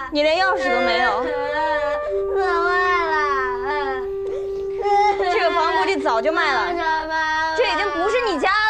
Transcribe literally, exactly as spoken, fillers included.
你连钥匙都没有。 怎么了？ 这个房估计早就卖了，这已经不是你家